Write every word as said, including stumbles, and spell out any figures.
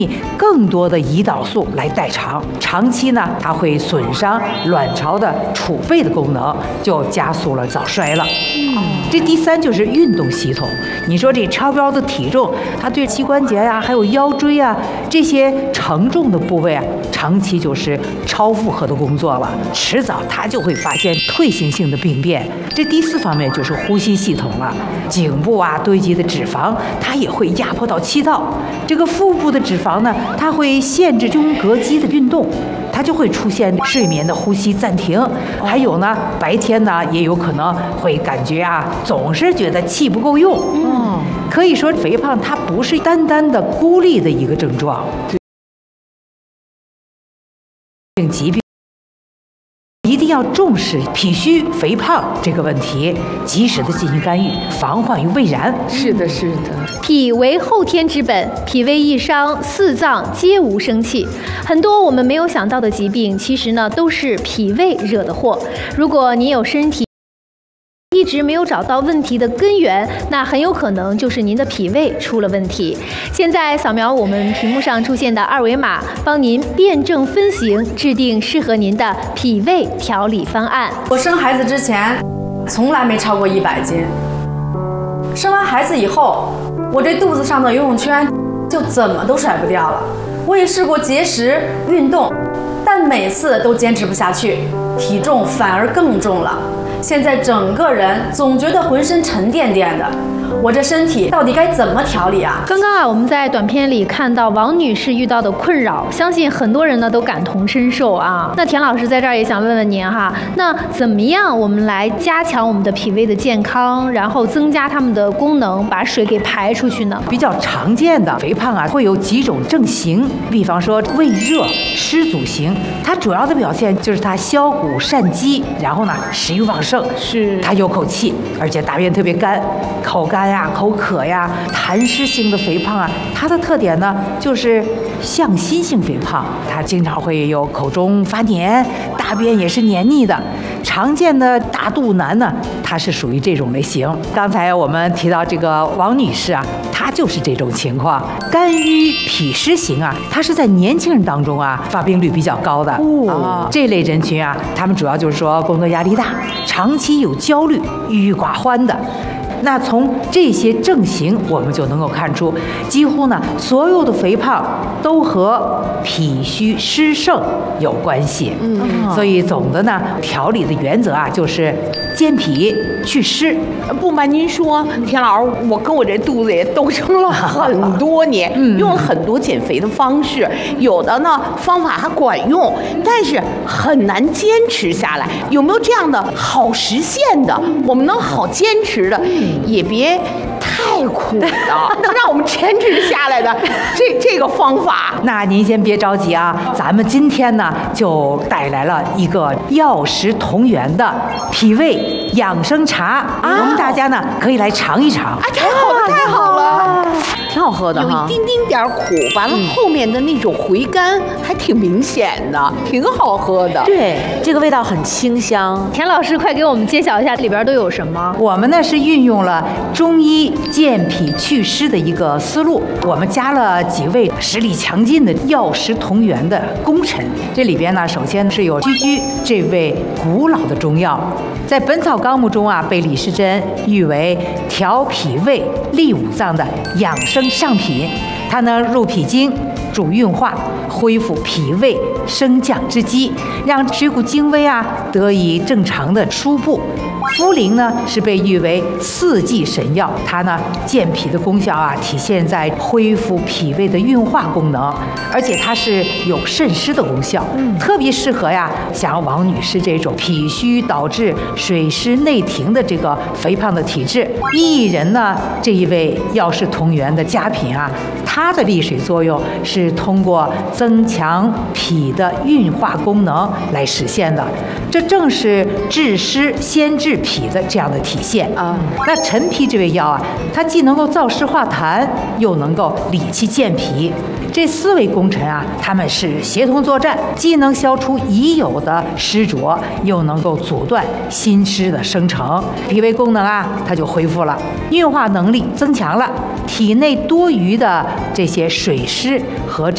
更多的胰岛素来代偿，长期呢，它会损伤卵巢的储备的功能，就加速了早衰了。嗯，这第三就是运动系统。你说这超标的体重，它对膝关节呀、啊，还有腰椎啊这些承重的部位啊，长期就是超负荷的工作了，迟早它就会发现退行性的病变。这第四方面就是呼吸系统了，颈部啊堆积的脂肪，它也会压迫到气道。这个腹部的脂肪呢，它会限制胸膈肌的运动，它就会出现睡眠的呼吸暂停。还有呢，白天呢也有可能会感觉啊，总是觉得气不够用。嗯，可以说肥胖它不是单单的孤立的一个症状，疾病。一定要重视脾虚肥胖这个问题，及时的进行干预，防患于未然。 是的，是的。 脾为后天之本，脾胃一伤，四脏皆无生气。很多我们没有想到的疾病，其实呢都是脾胃惹的祸。如果您有身体一直没有找到问题的根源，那很有可能就是您的脾胃出了问题。现在扫描我们屏幕上出现的二维码，帮您辩证分型，制定适合您的脾胃调理方案。 我生孩子之前从来没超过一百斤，生完孩子以后，我这肚子上的游泳圈就怎么都甩不掉了。我也试过节食运动，但每次都坚持不下去，体重反而更重了。现在整个人总觉得浑身沉甸甸的，我这身体到底该怎么调理啊？ 刚刚啊，我们在短片里看到王女士遇到的困扰，相信很多人呢都感同身受啊。那田老师在这儿也想问问您哈，那怎么样我们来加强我们的脾胃的健康，然后增加它们的功能，把水给排出去呢？ 比较常见的肥胖啊，会有几种症型，比方说胃热湿阻型，它主要的表现就是它消谷善饥，然后呢食欲旺盛。 是它有口气，而且大便特别干，口干呀、口渴呀。痰湿性的肥胖啊，它的特点呢就是向心性肥胖，它经常会有口中发黏，大便也是黏腻的。常见的大肚腩呢，它是属于这种类型。刚才我们提到这个王女士啊，她就是这种情况。肝郁脾湿型啊，它是在年轻人当中啊发病率比较高的。哦，这类人群啊，他们主要就是说工作压力大，长期有焦虑、郁郁寡欢的。那从这些症型，我们就能够看出，几乎呢所有的肥胖都和脾虚湿盛有关系。嗯，所以总的呢，调理的原则啊，就是健脾祛湿。 不瞒您说，田老师，我跟我这肚子也斗争了很多年，嗯、用了很多减肥的方式，有的呢方法还管用，但是很难坚持下来。有没有这样的好实现的，我们能好坚持的？也别太苦了，能让我们坚持下来的这这个方法。 那您先别着急啊，咱们今天呢就带来了一个药食同源的脾胃养生茶，啊、我们大家呢可以来尝一尝。 啊，太好了，太好了， 挺好喝的哈， 有一丁丁点苦，完了后面的那种回甘还挺明显的，挺好喝的。 对，这个味道很清香。 田老师，快给我们揭晓一下里边都有什么？ 我们呢是运用了中医健脾祛湿的一个思路，我们加了几味实力强劲的药食同源的功臣。这里边呢，首先是有居居这味古老的中药，在《本草纲目》中啊，被李时珍誉为调脾胃、利五脏的养生上品。它呢入脾经，主运化，恢复脾胃升降之机，让水谷精微啊得以正常的输布。茯苓呢是被誉为四季神药，它呢健脾的功效啊体现在恢复脾胃的运化功能，而且它是有渗湿的功效，嗯，特别适合呀像王女士这种脾虚导致水湿内停的这个肥胖的体质。薏仁呢这一味药食同源的佳品啊，它的利水作用是通过增强脾的运化功能来实现的，这正是治湿先治脾的这样的体现啊。那陈皮这味药啊，它既能够燥湿化痰，又能够理气健脾。这四味功臣啊，他们是协同作战，既能消除已有的湿浊，又能够阻断新湿的生成，脾胃功能啊，它就恢复了，运化能力增强了，体内多余的这些水湿和